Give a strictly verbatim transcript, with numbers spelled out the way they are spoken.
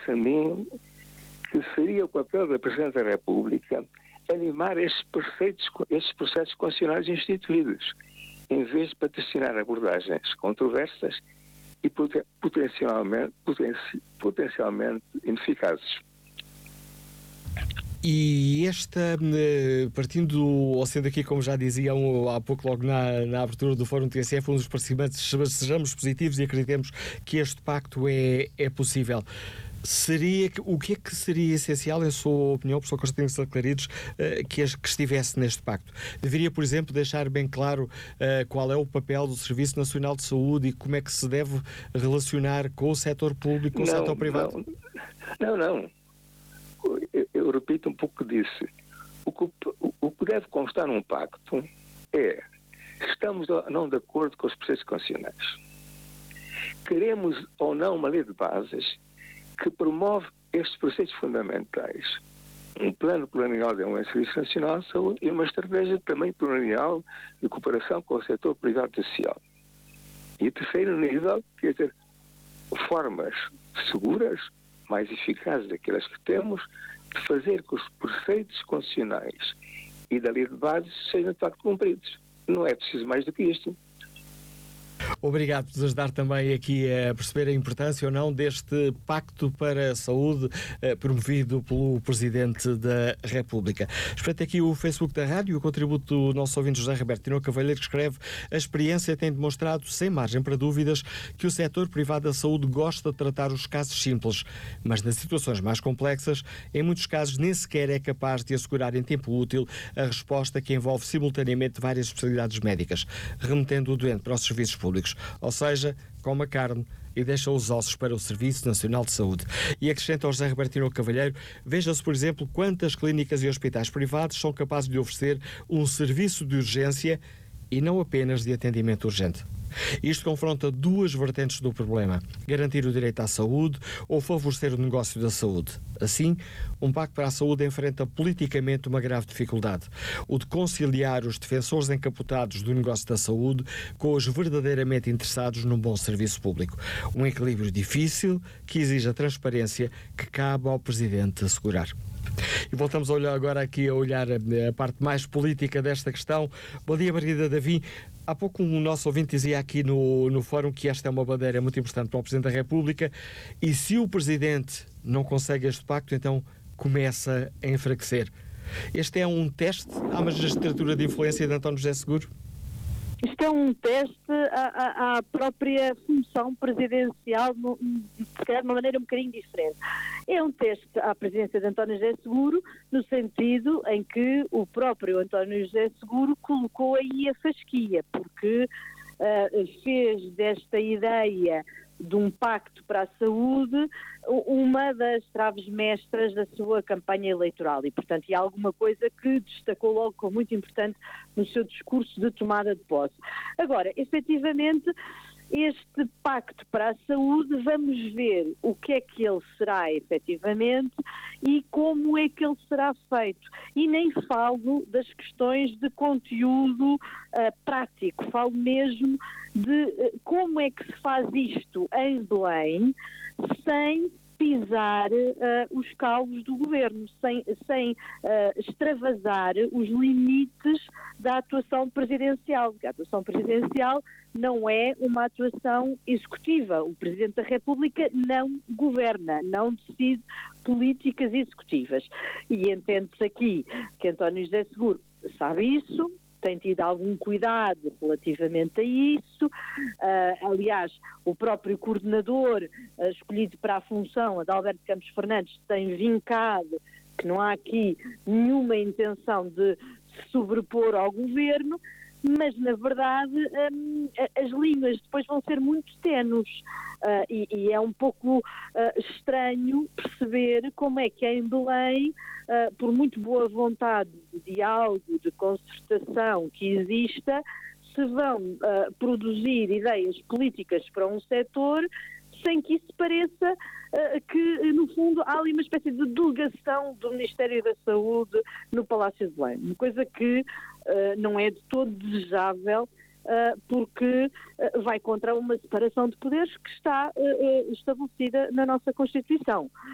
parece a mim que seria o papel da Presidente da República animar estes, preceitos, estes processos constitucionais instituídos, em vez de patrocinar abordagens controversas e poten- potencialmente, potenci- potencialmente ineficazes. E esta, partindo, ou sendo aqui, como já diziam há pouco, logo na, na abertura do Fórum T S F, um dos participantes, sejamos positivos e acreditemos que este pacto é, é possível. Seria, o que é que seria essencial, em sua opinião, professor Constantino Saclarides, que, que estivesse neste pacto? Deveria, por exemplo, deixar bem claro uh, qual é o papel do Serviço Nacional de Saúde e como é que se deve relacionar com o setor público, com não, o setor privado? Não, não. não. Eu, eu repito um pouco que disse. O que, o, o que deve constar num pacto é: estamos ou não de acordo com os preceitos constitucionais? Queremos ou não uma lei de bases que promove estes preceitos fundamentais? Um plano plurianual de um Serviço Nacional de Saúde e uma estratégia também plurianual de cooperação com o setor privado e social. E terceiro nível, quer dizer, formas seguras, mais eficazes daquelas que temos, de fazer que os preceitos constitucionais e da lei de bases sejam de facto cumpridos. Não é preciso mais do que isto. Obrigado por nos ajudar também aqui a perceber a importância ou não deste Pacto para a Saúde eh, promovido pelo Presidente da República. Espreito aqui o Facebook da Rádio, o contributo do nosso ouvinte José Roberto Tino Cavalheiro, que escreve: a experiência tem demonstrado, sem margem para dúvidas, que o setor privado da saúde gosta de tratar os casos simples, mas nas situações mais complexas, em muitos casos nem sequer é capaz de assegurar em tempo útil a resposta que envolve simultaneamente várias especialidades médicas, remetendo o doente para os serviços públicos. Ou seja, come a carne e deixa os ossos para o Serviço Nacional de Saúde. E acrescenta ao José Robertino Cavalheiro: veja-se, por exemplo, quantas clínicas e hospitais privados são capazes de oferecer um serviço de urgência e não apenas de atendimento urgente. Isto confronta duas vertentes do problema: garantir o direito à saúde ou favorecer o negócio da saúde. Assim, um pacto para a saúde enfrenta politicamente uma grave dificuldade: o de conciliar os defensores encapotados do negócio da saúde com os verdadeiramente interessados num bom serviço público. Um equilíbrio difícil que exige a transparência que cabe ao Presidente assegurar. E voltamos a olhar agora aqui a olhar a, a parte mais política desta questão. Bom dia, Margarida Davi. Há pouco um nosso ouvinte dizia aqui no, no fórum que esta é uma bandeira muito importante para o Presidente da República, e se o Presidente não consegue este pacto, então começa a enfraquecer. Este é um teste à magistratura de influência de António José Seguro? Isto é um teste à, à, à própria função presidencial, se calhar de uma maneira um bocadinho diferente. É um teste à presidência de António José Seguro, no sentido em que o próprio António José Seguro colocou aí a fasquia, porque uh, fez desta ideia de um pacto para a saúde uma das traves mestras da sua campanha eleitoral e, portanto, é alguma coisa que destacou logo como muito importante no seu discurso de tomada de posse. Agora, efetivamente, este pacto para a saúde, vamos ver o que é que ele será efetivamente e como é que ele será feito. E nem falo das questões de conteúdo uh, prático, falo mesmo de uh, como é que se faz isto em Belém sem pisar uh, os calos do governo, sem, sem uh, extravasar os limites da atuação presidencial, porque a atuação presidencial não é uma atuação executiva. O Presidente da República não governa, não decide políticas executivas. E entende-se aqui que António José Seguro sabe isso, tem tido algum cuidado relativamente a isso. Uh, aliás, o próprio coordenador uh, escolhido para a função, Adalberto Campos Fernandes, tem vincado que não há aqui nenhuma intenção de se sobrepor ao governo, mas na verdade um, as linhas depois vão ser muito ténues uh, e, e é um pouco uh, estranho perceber como é que em Belém, uh, por muito boa vontade de diálogo, de concertação que exista, se vão uh, produzir ideias políticas para um setor sem que isso pareça uh, que, no fundo, há ali uma espécie de delegação do Ministério da Saúde no Palácio de Belém. Uma coisa que uh, não é de todo desejável, uh, porque uh, vai contra uma separação de poderes que está uh, uh, estabelecida na nossa Constituição.